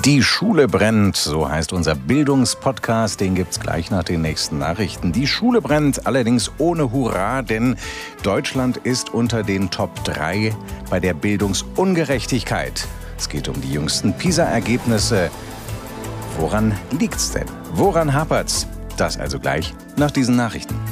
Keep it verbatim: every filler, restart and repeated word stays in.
Die Schule brennt, so heißt unser Bildungspodcast, den gibt's gleich nach den nächsten Nachrichten. Die Schule brennt, allerdings ohne Hurra, denn Deutschland ist unter den Top drei bei der Bildungsungerechtigkeit. Es geht um die jüngsten PISA-Ergebnisse. Woran liegt's denn? Woran hapert's? Das also gleich nach diesen Nachrichten.